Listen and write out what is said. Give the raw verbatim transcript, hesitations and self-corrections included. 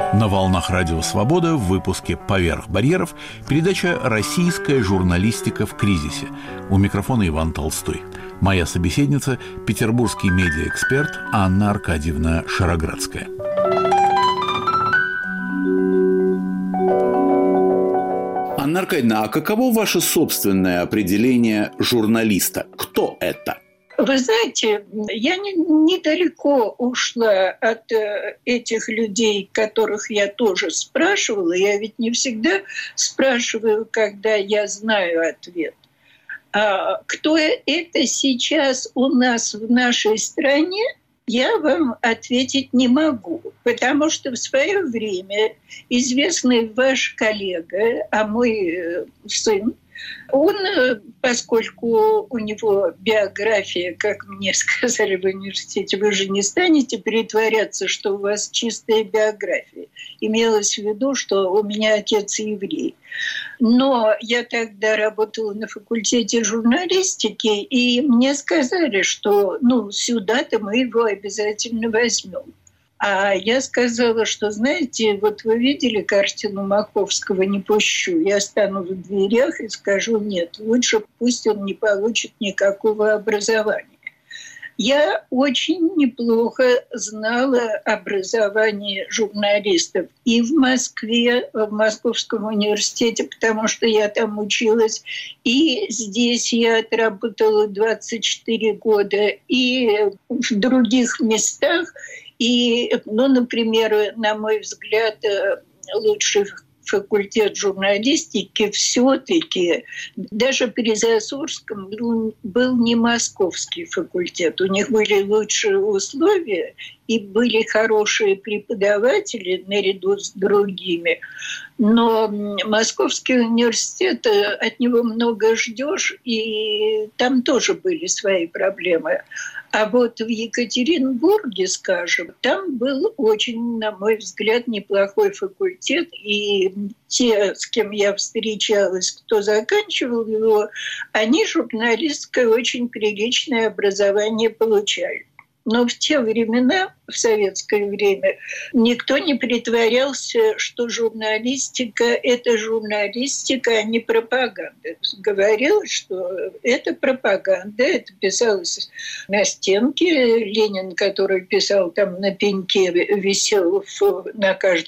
На волнах Радио Свобода в выпуске «Поверх барьеров» передача «Российская журналистика в кризисе». У микрофона Иван Толстой. Моя собеседница – петербургский медиаэксперт Анна Аркадьевна Шароградская. Анна Аркадьевна, а каково ваше собственное определение журналиста? Кто это? Вы знаете, я не, недалеко ушла от э, этих людей, которых я тоже спрашивала. Я ведь не всегда спрашиваю, когда я знаю ответ. А кто это сейчас у нас в нашей стране, я вам ответить не могу. Потому что в свое время известный ваш коллега, а мой сын, он, поскольку у него биография, как мне сказали в университете, вы же не станете притворяться, что у вас чистая биография. Имелось в виду, что у меня отец еврей. Но я тогда работала на факультете журналистики, и мне сказали, что ну, сюда-то мы его обязательно возьмем. А я сказала, что, знаете, вот вы видели картину Маковского «Не пущу». Я стану в дверях и скажу «нет». Лучше пусть он не получит никакого образования. Я очень неплохо знала образование журналистов и в Москве, в Московском университете, потому что я там училась, и здесь я отработала двадцать четыре года, и в других местах. И, ну, например, на мой взгляд, лучший факультет журналистики все-таки даже при Засурском был, был не московский факультет. У них были лучшие условия и были хорошие преподаватели наряду с другими. Но Московский университет, от него много ждешь, и там тоже были свои проблемы. А вот в Екатеринбурге, скажем, там был очень, на мой взгляд, неплохой факультет. И те, с кем я встречалась, кто заканчивал его, они журналистское очень приличное образование получали. Но в те времена, в советское время, никто не притворялся, что журналистика – это журналистика, а не пропаганда. Говорилось, что это пропаганда, это писалось на стенке. Ленин, который писал там на пеньке, висел на каждом